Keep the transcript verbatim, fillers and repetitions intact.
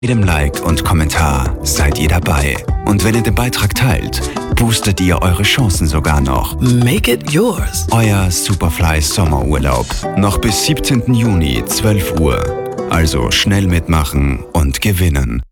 jedem Like und Kommentar seid ihr dabei. Und wenn ihr den Beitrag teilt, boostet ihr eure Chancen sogar noch. Make it yours. Euer Superfly Sommerurlaub. Noch bis siebzehnten Juni, zwölf Uhr. Also schnell mitmachen und gewinnen.